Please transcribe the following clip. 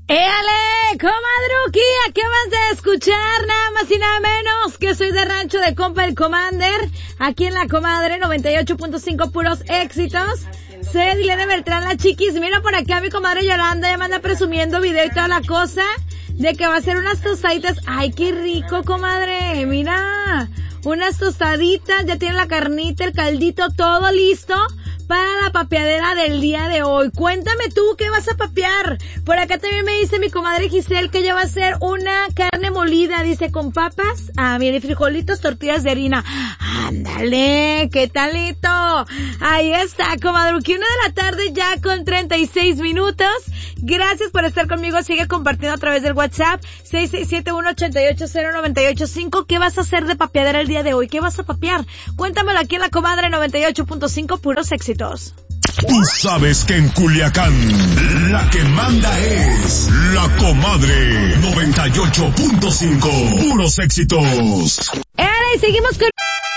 ¡Éale, comadruki! Acabas de escuchar nada más y nada menos que soy de rancho de compa el Commander, aquí en la Comadre 98.5 puros éxitos. Soy Dilene Beltrán, la chiquis. Mira por acá mi comadre Yolanda ya me anda presumiendo video y toda la cosa de que va a hacer unas tostaditas. ¡Ay, qué rico, comadre! Mira, unas tostaditas, ya tiene la carnita, el caldito, todo listo para la papeadera del día de hoy. Cuéntame tú, ¿qué vas a papear? Por acá también me dice mi comadre Giselle que ya va a hacer una carne molida, dice, con papas, mire, frijolitos, tortillas de harina. Ándale, ¿qué talito? Ahí está, comadruqui, 1:00 ya con 36 minutos. Gracias por estar conmigo, sigue compartiendo a través del WhatsApp, 6671-880-985. ¿Qué vas a hacer de papeadera el día de hoy? ¿Qué vas a papear? Cuéntamelo aquí en la Comadre 98.5 puros éxitos. Tú sabes que en Culiacán la que manda es la Comadre 98.5 puros éxitos. Y seguimos con